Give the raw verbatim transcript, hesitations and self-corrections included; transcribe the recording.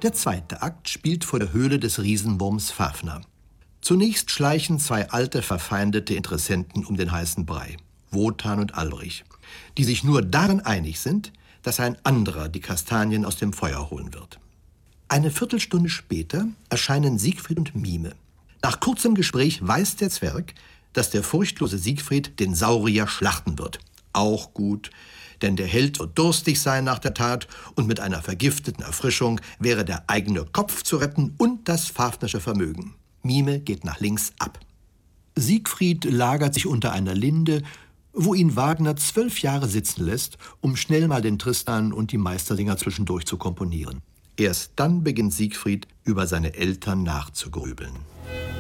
Der zweite Akt spielt vor der Höhle des Riesenwurms Fafner. Zunächst schleichen zwei alte, verfeindete Interessenten um den heißen Brei, Wotan und Albrich, die sich nur darin einig sind, dass ein anderer die Kastanien aus dem Feuer holen wird. Eine Viertelstunde später erscheinen Siegfried und Mime. Nach kurzem Gespräch weiß der Zwerg, dass der furchtlose Siegfried den Saurier schlachten wird. Auch gut, denn der Held wird durstig sein nach der Tat und mit einer vergifteten Erfrischung wäre der eigene Kopf zu retten und das Fafnersche Vermögen. Mime geht nach links ab. Siegfried lagert sich unter einer Linde, wo ihn Wagner zwölf Jahre sitzen lässt, um schnell mal den Tristan und die Meistersinger zwischendurch zu komponieren. Erst dann beginnt Siegfried, über seine Eltern nachzugrübeln.